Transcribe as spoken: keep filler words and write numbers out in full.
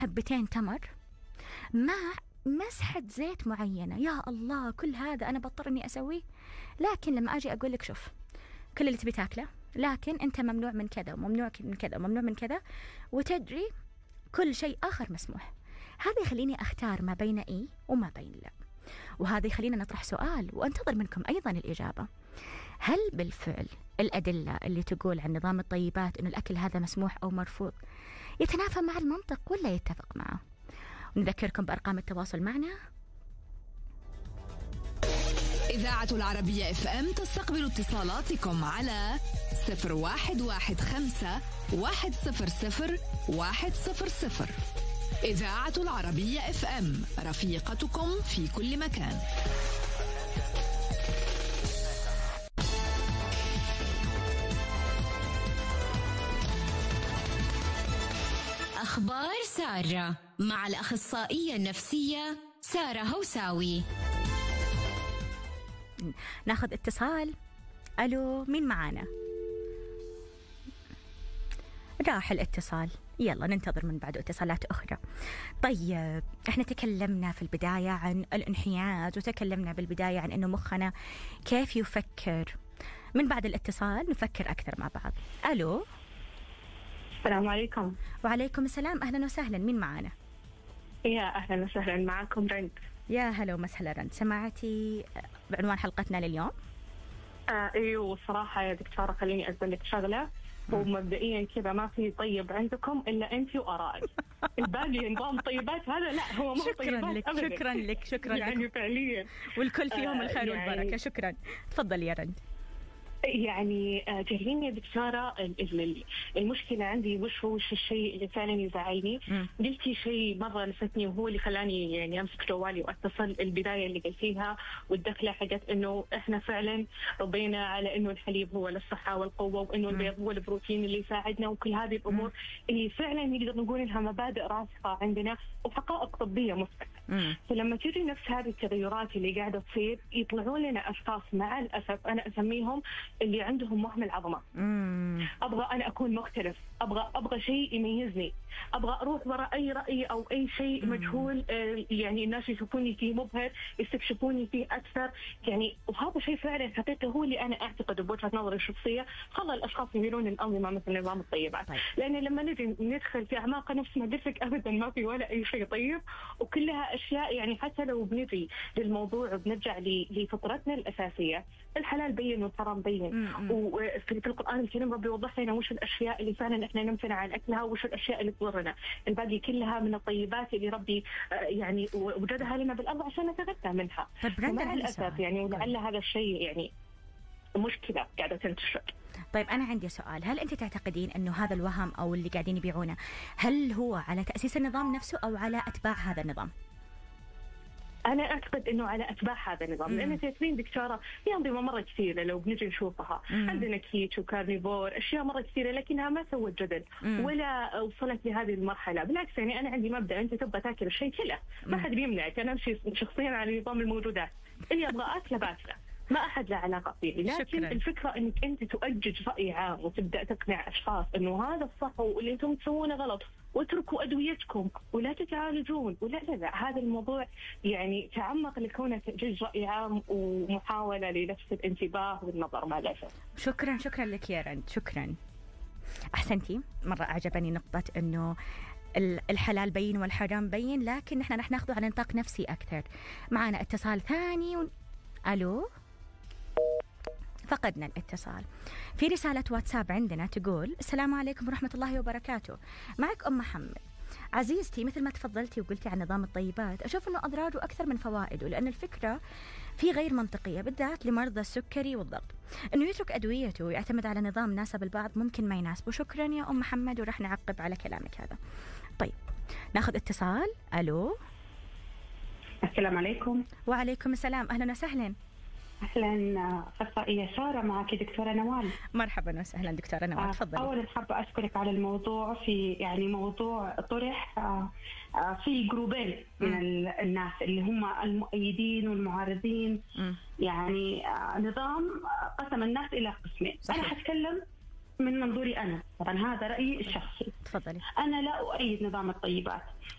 حبتين تمر مع مسحة زيت معينة. يا الله، كل هذا أنا بضطر إني أسويه. لكن لما أجي أقول لك شوف، كل اللي تبي تاكله، لكن أنت ممنوع من كذا وممنوع من كذا وممنوع من كذا، وتدري كل شيء آخر مسموح. هذا يخليني أختار ما بين إيه وما بين لا. وهذا يخلينا نطرح سؤال وأنتظر منكم أيضا الإجابة. هل بالفعل الأدلة اللي تقول عن نظام الطيبات أن الأكل هذا مسموح أو مرفوض يتنافى مع المنطق ولا يتفق معه؟ ونذكركم بأرقام التواصل معنا. إذاعة العربية اف ام تستقبل اتصالاتكم على صفر واحد واحد خمسة واحد صفر صفر واحد صفر صفر. إذاعة العربية اف ام، رفيقتكم في كل مكان. أخبار سارة مع الأخصائية النفسية سارة هوساوي. ناخذ اتصال. ألو، مين معانا؟ راح الاتصال. يلا ننتظر من بعد اتصالات أخرى. طيب، احنا تكلمنا في البداية عن الانحياز، وتكلمنا بالبداية عن أنه مخنا كيف يفكر. من بعد الاتصال نفكر أكثر مع بعض. ألو. السلام عليكم. وعليكم السلام، أهلا وسهلا، مين معانا؟ يا أهلا وسهلا، معكم رند. يا هلا ومسهلا رند. سمعتي بعنوان حلقتنا لليوم؟ آه ايوه صراحة يا دكتورة، خليني أقول لك شغلة. ومبدئيا كذا ما في طيب عندكم إلا أنت وآرائك. الباقي نظام طيبات هذا لا، هو مو شكرا لك أبداً. شكرا لك شكرا يعني لك فعليا، والكل فيهم آه الخير يعني والبركة. شكرا. تفضل يا رند. يعني جاهلين يا دكتورة، المشكلة عندي وش هو وش الشيء اللي فعلا يزعلني. قلتي شيء مرة لفتني، وهو اللي خلاني يعني أمسك جوالي وأتصل. البداية اللي قلتيها والدخلة حقت إنه إحنا فعلا ربينا على إنه الحليب هو للصحة والقوة، وإنه البيض هو البروتين اللي يساعدنا، وكل هذه الأمور اللي فعلا نقدر نقول إنها مبادئ راسخة عندنا وحقائق طبية مثبتة. فلما تجي نفس هذه التغيرات اللي قاعدة تصير، يطلعون لنا أشخاص مع الأسف أنا أسميهم اللي عندهم وهم العظمة. مم. أبغى أنا أكون مختلف، أبغى أبغى شيء يميزني، أبغى أروح وراء أي رأي أو أي شيء مم. مجهول. آه يعني الناس يشوفوني فيه مبهر، يستكشفوني فيه أكثر. يعني وهذا شيء فعلا حقيقي هو اللي أنا أعتقد بوجهة نظري الشخصية خلى الأشخاص يميلون الأنظمة مثل نظام الطيبات. طيب. لأن لما نجي ندخل في أعماق نفسنا قلت لك أبدا ما في ولا أي شيء طيب، وكلها أشياء يعني حتى لو بنجي للموضوع وبنرجع لفطرتنا الأساسية، الحلال بين والحرام بين. وفي القرآن الكريم ربي يوضح لنا وش الأشياء اللي فعلا إحنا نمتنع عن أكلها، وش الأشياء اللي تضرنا. الباقي كلها من الطيبات اللي ربي يعني وجدها لنا بالأرض عشان نتغذى منها. مع الأسف يعني ولعل هذا الشيء يعني مشكلة قاعدة تنتشر. طيب أنا عندي سؤال، هل أنت تعتقدين أنه هذا الوهم أو اللي قاعدين يبيعونه هل هو على تأسيس النظام نفسه أو على أتباع هذا النظام؟ أنا أعتقد إنه على أتباع هذا النظام، لأن تأثيرين دكتورة في أنظمة مرة كثيرة لو بنجي نشوفها. مم. عندنا كيتو وكارنيفور، أشياء مرة كثيرة، لكنها ما سوت جدل مم. ولا وصلت لهذه المرحلة. بالعكس يعني أنا عندي مبدأ، أنت تبغى تاكل الشيء كله ما حد بيمنعك. أنا أمشي شخصيا على نظام الموجودات، اللي أبغى أكله باكله، ما أحد له علاقة فيه. لكن شكرا. الفكرة إنك أنت تؤجج رأي عام وتبدأ تقنع أشخاص إنه هذا الصح واللي أنتم تسوونه غلط، واتركوا أدويتكم ولا تتعالجون ولا لا لا. هذا الموضوع يعني تعمق لكونه تأجيج رأي عام ومحاولة لنفس الانتباه والنظر مع الأسف. شكرا شكرا لك يا رند، شكرا. أحسنتي، مرة أعجبني نقطة إنه الحلال بين والحرام بين، لكن نحن رح ناخذه على نطاق نفسي أكثر. معنا اتصال ثاني و... ألو. فقدنا الاتصال. في رسالة واتساب عندنا تقول: السلام عليكم ورحمة الله وبركاته، معك أم محمد. عزيزتي، مثل ما تفضلتي وقلتي عن نظام الطيبات، أشوف أنه أضراره أكثر من فوائده، لأن الفكرة في غير منطقية بالذات لمرضى السكري والضغط. أنه يترك أدويته ويعتمد على نظام ناسب البعض ممكن ما يناسبه. شكرا يا أم محمد، ورح نعقب على كلامك هذا. طيب ناخذ اتصال. ألو. السلام عليكم. وعليكم السلام، أهلا وسهلا. أهلا أخصائية سارة، معك دكتورة نوال. مرحبا وسهلا دكتورة نوال، تفضلي. أولا حابة أشكرك على الموضوع، في يعني موضوع طرح في جروبين من الناس اللي هم المؤيدين والمعارضين. م. يعني نظام قسم الناس إلى قسمين. أنا حتكلم من منظوري أنا، طبعا هذا رأيي الشخصي. تفضلي. أنا لا أؤيد نظام الطيبات،